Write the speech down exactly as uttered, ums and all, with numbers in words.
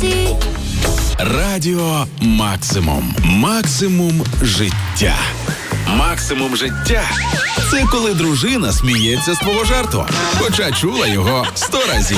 світі. Радіо Максимум. Максимум життя. Максимум життя – це коли дружина сміється з твого жарту, хоча чула його сто разів.